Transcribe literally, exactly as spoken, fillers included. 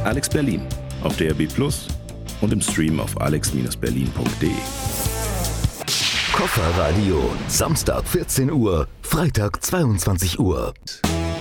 Alex Berlin auf D A B plus und im Stream auf alex berlin punkt de. Kofferradio, Samstag vierzehn Uhr, Freitag zweiundzwanzig Uhr.